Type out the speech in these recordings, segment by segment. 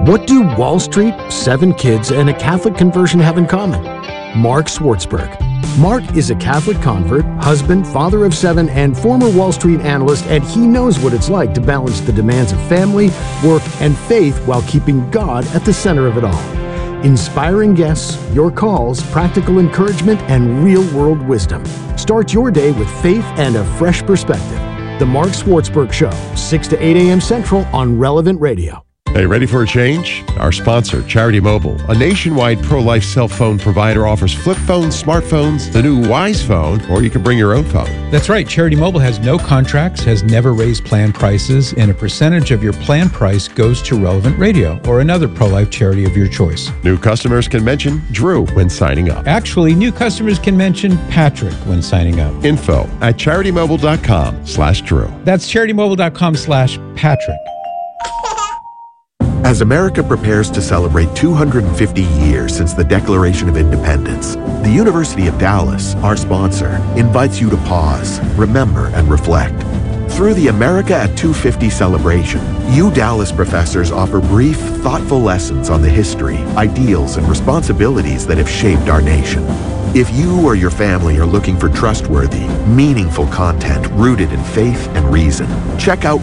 What do Wall Street, 7 kids, and a Catholic conversion have in common? Mark Swartzberg. Mark is a Catholic convert, husband, father of 7, and former Wall Street analyst, and he knows what it's like to balance the demands of family, work, and faith while keeping God at the center of it all. Inspiring guests, your calls, practical encouragement, and real-world wisdom. Start your day with faith and a fresh perspective. The Mark Swartzberg Show, 6 to 8 a.m. Central on Relevant Radio. Hey, ready for a change? Our sponsor, Charity Mobile, a nationwide pro-life cell phone provider, offers flip phones, smartphones, the new Wise phone, or you can bring your own phone. That's right. Charity Mobile has no contracts, has never raised plan prices, and a percentage of your plan price goes to Relevant Radio or another pro-life charity of your choice. New customers can mention Drew when signing up. Actually, new customers can mention Patrick when signing up. Info at CharityMobile.com/Drew. That's CharityMobile.com/Patrick. As America prepares to celebrate 250 years since the Declaration of Independence, the University of Dallas, our sponsor, invites you to pause, remember, and reflect. Through the America at 250 celebration, Dallas professors offer brief, thoughtful lessons on the history, ideals, and responsibilities that have shaped our nation. If you or your family are looking for trustworthy, meaningful content rooted in faith and reason, check out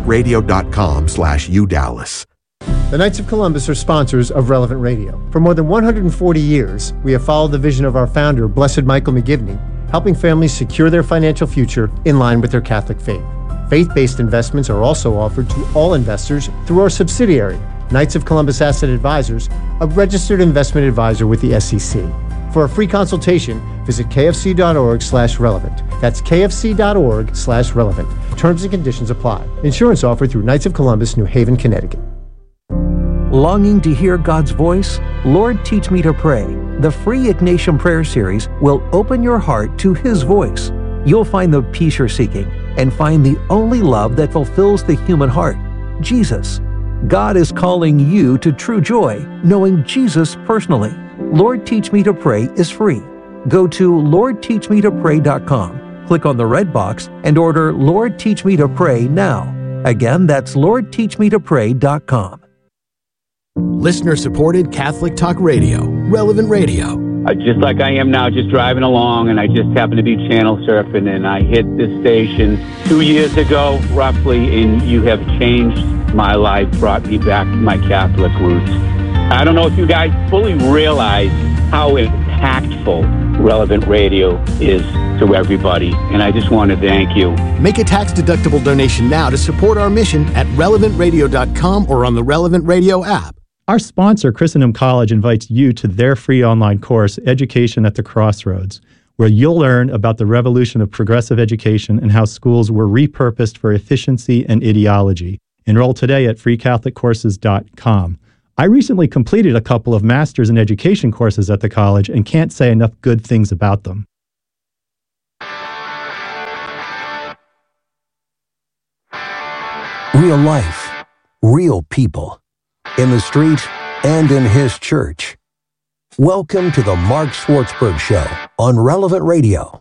relevantradio.com/UDallas. The Knights of Columbus are sponsors of Relevant Radio. For more than 140 years, we have followed the vision of our founder, Blessed Michael McGivney, helping families secure their financial future in line with their Catholic faith. Faith-based investments are also offered to all investors through our subsidiary, Knights of Columbus Asset Advisors, a registered investment advisor with the SEC. For a free consultation, visit kfc.org/relevant. That's kfc.org/relevant. Terms and conditions apply. Insurance offered through Knights of Columbus, New Haven, Connecticut. Longing to hear God's voice? Lord, Teach Me to Pray. The free Ignatian Prayer Series will open your heart to His voice. You'll find the peace you're seeking and find the only love that fulfills the human heart, Jesus. God is calling you to true joy, knowing Jesus personally. Lord, Teach Me to Pray is free. Go to LordTeachMeToPray.com, click on the red box, and order Lord, Teach Me to Pray now. Again, that's LordTeachMeToPray.com. Listener-supported Catholic Talk Radio, Relevant Radio. Just like I am now, just driving along, and I just happened to be channel surfing, and I hit this station 2 years ago, roughly, and you have changed my life, brought me back to my Catholic roots. I don't know if you guys fully realize how impactful Relevant Radio is to everybody, and I just want to thank you. Make a tax-deductible donation now to support our mission at relevantradio.com or on the Relevant Radio app. Our sponsor, Christendom College, invites you to their free online course, Education at the Crossroads, where you'll learn about the revolution of progressive education and how schools were repurposed for efficiency and ideology. Enroll today at freecatholiccourses.com. I recently completed a couple of Masters in Education courses at the college and can't say enough good things about them. Real life, real people, in the street and in His church. Welcome to the Mark Swartzberg Show on Relevant Radio.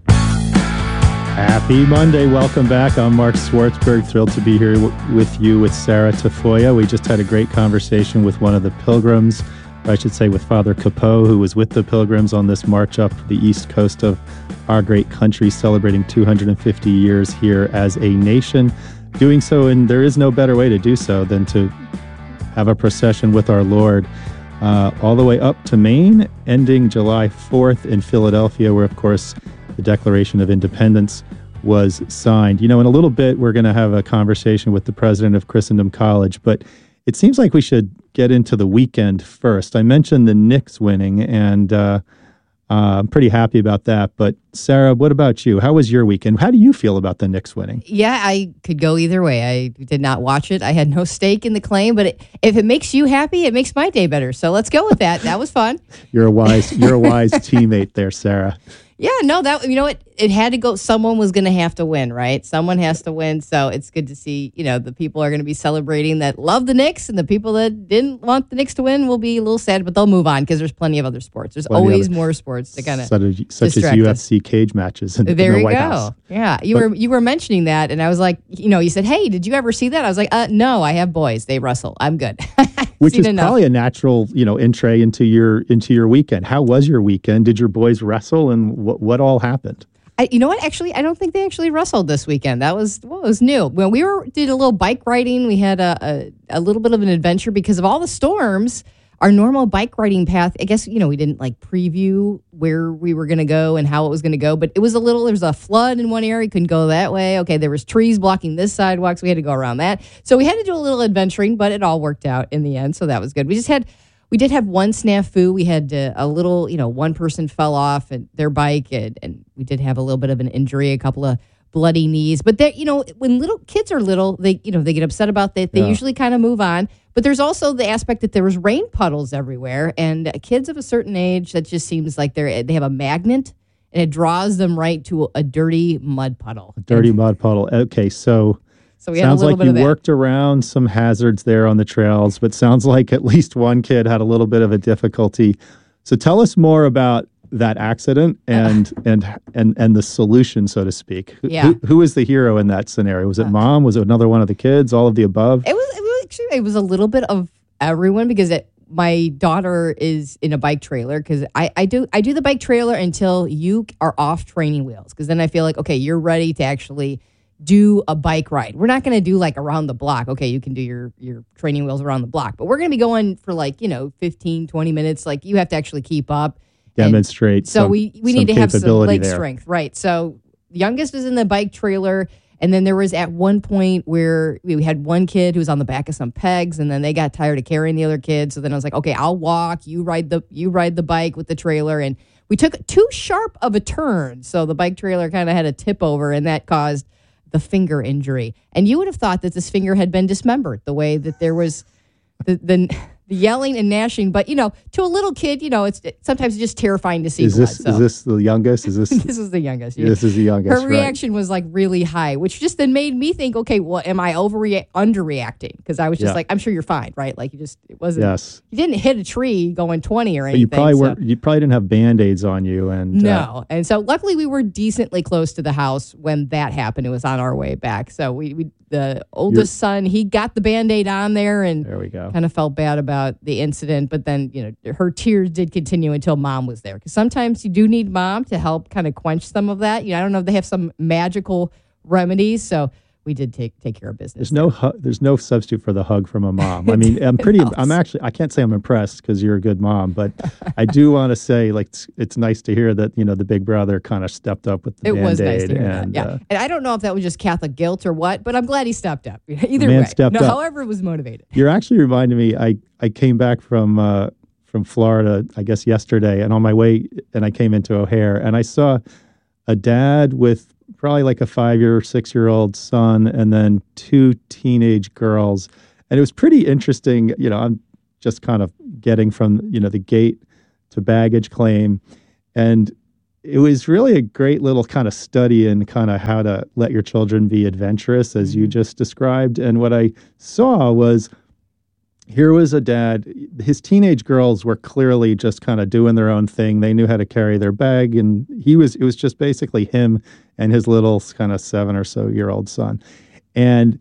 Happy Monday. Welcome back. I'm Mark Swartzberg. Thrilled to be here with you with Sarah Tafoya. We just had a great conversation with one of the pilgrims, or I should say with Father Capot, who was with the pilgrims on this march up the east coast of our great country, celebrating 250 years here as a nation. Doing so, and there is no better way to do so than to have a procession with our Lord all the way up to Maine, ending July 4th in Philadelphia, where, of course, the Declaration of Independence was signed. You know, in a little bit, we're going to have a conversation with the president of Christendom College, but it seems like we should get into the weekend first. I mentioned the Knicks winning, and I'm pretty happy about that. But Sarah, what about you? How was your weekend? How do you feel about the Knicks winning? Yeah, I could go either way. I did not watch it. I had no stake in the claim, but if it makes you happy, it makes my day better. So let's go with that. That was fun. You're a wise teammate there, Sarah. Yeah, no, that, you know what? It had to go. Someone was going to have to win, right? Someone has to win. So it's good to see, you know, the people are going to be celebrating that love the Knicks, and the people that didn't want the Knicks to win will be a little sad, but they'll move on because there's plenty of other sports. There's always more sports to kind of such as UFC cage matches in the White House. Yeah, you were mentioning that, and I was like, you know, you said, hey, did you ever see that? I was like, no, I have boys. They wrestle. I'm good. Which is enough. probably a natural, entree into your weekend. How was your weekend? Did your boys wrestle, and what all happened? You know what? Actually, I don't think they actually wrestled this weekend. That was new. When we did a little bike riding, we had a little bit of an adventure because of all the storms. Our normal bike riding path, I guess, we didn't preview where we were going to go and how it was going to go, but there was a flood in one area, couldn't go that way. Okay, there was trees blocking this sidewalk, so we had to go around that. So we had to do a little adventuring, but it all worked out in the end, so that was good. We did have one snafu. We had a little, one person fell off their bike, and we did have a little bit of an injury, a couple of bloody knees. But when little kids are little, they get upset about that. They usually kind of move on. But there's also the aspect that there was rain puddles everywhere, and kids of a certain age, that just seems like they have a magnet, and it draws them right to a dirty mud puddle. Mud puddle. Okay, so we had sounds a little like bit you of that. worked around some hazards there on the trails, but sounds like at least one kid had a little bit of a difficulty. So tell us more about that accident and the solution, so to speak. Yeah. Who is the hero in that scenario? Was it mom? Was it another one of the kids? All of the above? It was a little bit of everyone because my daughter is in a bike trailer because I do the bike trailer until you are off training wheels, because then I feel like, okay, you're ready to actually do a bike ride. We're not going to do around the block. Okay, you can do your training wheels around the block, but we're going to be going for 15, 20 minutes. You have to actually keep up. Demonstrate. So we need to have some leg there. strength. Right. So the youngest is in the bike trailer. And then there was at one point where we had one kid who was on the back of some pegs, and then they got tired of carrying the other kid. So then I was like, okay, I'll walk. You ride the bike with the trailer. And we took too sharp of a turn. So the bike trailer kind of had a tip over, and that caused the finger injury. And you would have thought that this finger had been dismembered, the way that there was the yelling and gnashing. But, to a little kid, it's sometimes just terrifying to see. Is this the youngest? This is the youngest. Yeah. This is the youngest. Her reaction was really high, which just then made me think, okay, well, am I underreacting? Because I was just I'm sure you're fine, right? It wasn't. Yes. You didn't hit a tree going 20 or anything. You probably you probably didn't have Band-Aids on you, and no. And so luckily we were decently close to the house when that happened. It was on our way back. So the oldest son, he got the Band-Aid on there, and there we go. Kind of felt bad about the incident, but then her tears did continue until mom was there, because sometimes you do need mom to help kind of quench some of that. I don't know if they have some magical remedies, so we did take care of business. There's no substitute for the hug from a mom. I mean, I can't say I'm impressed because you're a good mom, but I do want to say it's nice to hear that the big brother kind of stepped up with the Band-Aid. It was nice to hear that. Yeah, and I don't know if that was just Catholic guilt or what, but I'm glad he stepped up. Either way, stepped up. However it was motivated. You're actually reminding me. I came back from Florida, I guess yesterday, and on my way, and I came into O'Hare, and I saw a dad with probably a 5-year or 6-year-old son, and then 2 teenage girls. And it was pretty interesting. I'm just kind of getting from, the gate to baggage claim. And it was really a great little kind of study in kind of how to let your children be adventurous, as you just described. And what I saw was, here was a dad. His teenage girls were clearly just kind of doing their own thing. They knew how to carry their bag, and it was just basically him and his little kind of 7 or so year old son. And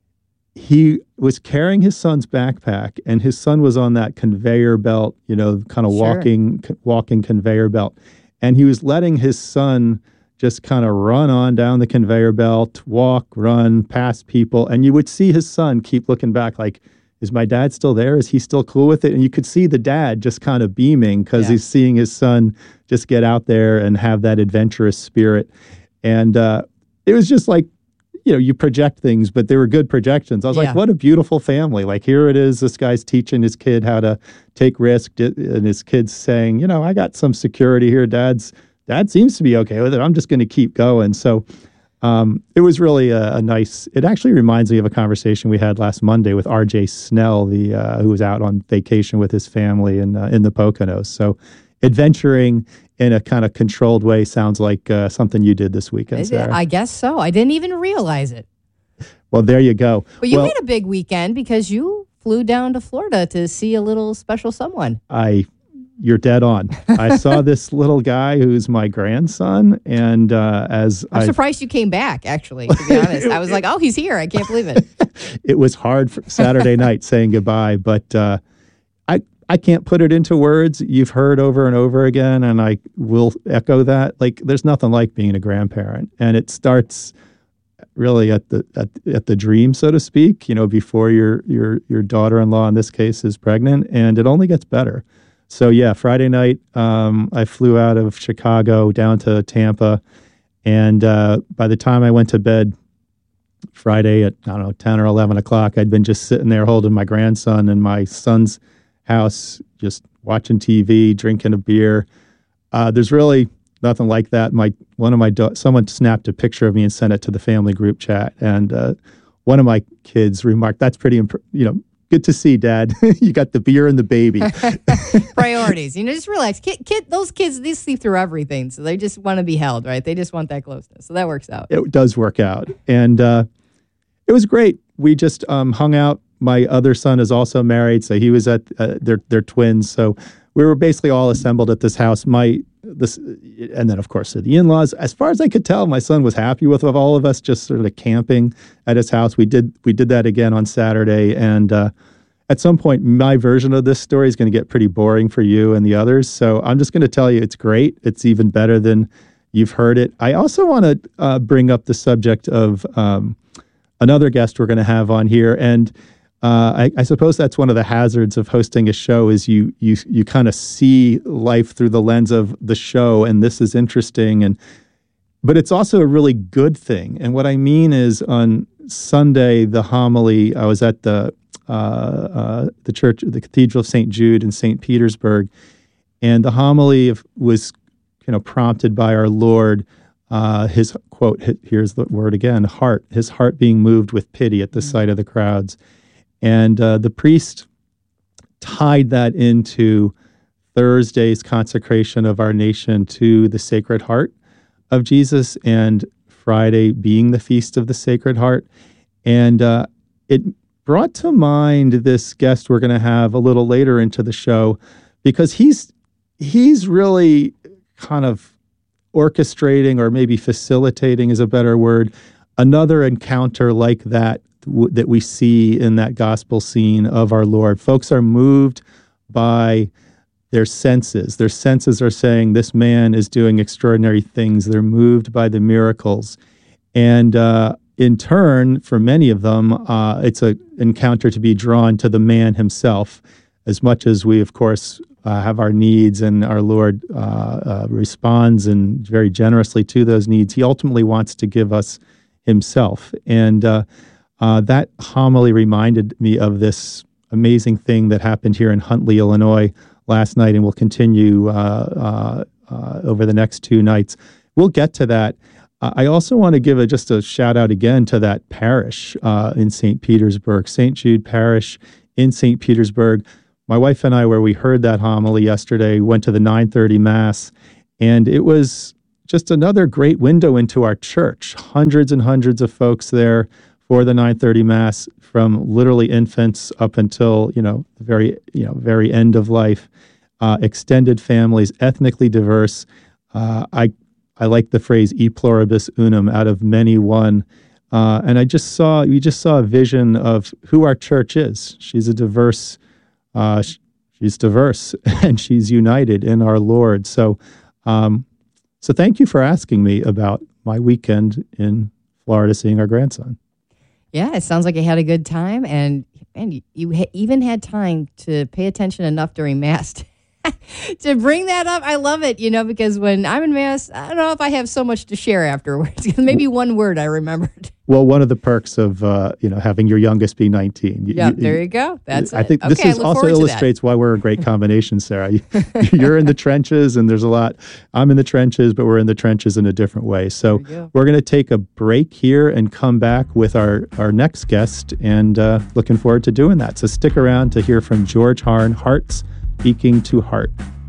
he was carrying his son's backpack, and his son was on that conveyor belt, kind of walking conveyor belt. And he was letting his son just kind of run on down the conveyor belt, walk, run, pass people. And you would see his son keep looking back like, is my dad still there? Is he still cool with it? And you could see the dad just kind of beaming because he's seeing his son just get out there and have that adventurous spirit. And it was just you project things, but they were good projections. I was like, what a beautiful family. Here it is. This guy's teaching his kid how to take risks, and his kid's saying, I got some security here. Dad seems to be okay with it. I'm just going to keep going. So it was really a nice, it actually reminds me of a conversation we had last Monday with R.J. Snell, who was out on vacation with his family in the Poconos. So adventuring in a kind of controlled way sounds like something you did this weekend, Sarah. I guess so. I didn't even realize it. Well, there you go. But you had a big weekend because you flew down to Florida to see a little special someone. You're dead on. I saw this little guy who's my grandson, and I'm surprised you came back, actually, to be honest. I was like, oh, he's here. I can't believe it. It was hard for Saturday night saying goodbye, but I can't put it into words. You've heard over and over again, and I will echo that. Like, there's nothing like being a grandparent, and it starts really at the dream, so to speak. Before your daughter-in-law in this case is pregnant, and it only gets better. So yeah, Friday night, I flew out of Chicago down to Tampa, and by the time I went to bed Friday at 10 or 11 o'clock, I'd been just sitting there holding my grandson in my son's house, just watching TV, drinking a beer. There's really nothing like that. Someone snapped a picture of me and sent it to the family group chat, and one of my kids remarked, "That's pretty, good to see, Dad. You got the beer and the baby." Priorities, just relax. Those kids, they sleep through everything, so they just want to be held, right? They just want that closeness, so that works out. It does work out, and it was great. We just hung out. My other son is also married, so he was at they're twins. So we were basically all assembled at this house. And then of course the in-laws. As far as I could tell, my son was happy with all of us just sort of camping at his house. We did that again on Saturday, and at some point, my version of this story is going to get pretty boring for you and the others. So I'm just going to tell you it's great. It's even better than you've heard it. I also want to bring up the subject of another guest we're going to have on here, and I suppose that's one of the hazards of hosting a show is you kind of see life through the lens of the show, and this is interesting, but it's also a really good thing. And what I mean is, on Sunday, the homily, I was at the church, the Cathedral of St. Jude in St. Petersburg, and the homily was prompted by our Lord. His quote, here's the word again, heart, his heart being moved with pity at the sight of the crowds. And the priest tied that into Thursday's consecration of our nation to the Sacred Heart of Jesus, and Friday being the Feast of the Sacred Heart. And it brought to mind this guest we're going to have a little later into the show, because he's really kind of orchestrating, or maybe facilitating is a better word, another encounter like that we see in that gospel scene of our Lord. Folks are moved by their senses. Their senses are saying, this man is doing extraordinary things. They're moved by the miracles. And in turn, for many of them, it's an encounter to be drawn to the man himself. As much as we, of course, have our needs, and our Lord responds and very generously to those needs, he ultimately wants to give us himself. And that homily reminded me of this amazing thing that happened here in Huntley, Illinois last night, and will continue over the next 2 nights. We'll get to that. I also want to give just a shout out again to that parish in St. Petersburg, St. Jude Parish in St. Petersburg. My wife and I, where we heard that homily yesterday, went to the 9:30 Mass, and it was just another great window into our church. Hundreds and hundreds of folks there for the 9:30 Mass, from literally infants up until the very end of life. Extended families, ethnically diverse. I like the phrase "e pluribus unum," out of many one. And we just saw a vision of who our church is. She's a diverse. She's diverse, and she's united in our Lord. So thank you for asking me about my weekend in Florida, seeing our grandson. Yeah, it sounds like you had a good time, and you even had time to pay attention enough during Mass to bring that up. I love it, because when I'm in Mass, I don't know if I have so much to share afterwards. Maybe one word I remembered. Well, one of the perks of having your youngest be 19. There you go. That's I think this also illustrates why we're a great combination, Sarah. You're in the trenches, and there's a lot. I'm in the trenches, but we're in the trenches in a different way. So we're going to take a break here and come back with our next guest, and looking forward to doing that. So stick around to hear from George Harn, Hearts Speaking to Heart.